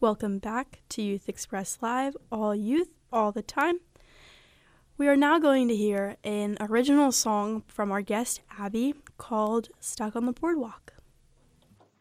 Welcome back to Youth Express Live, all youth, all the time. We are now going to hear an original song from our guest Abby called Stuck on the Boardwalk.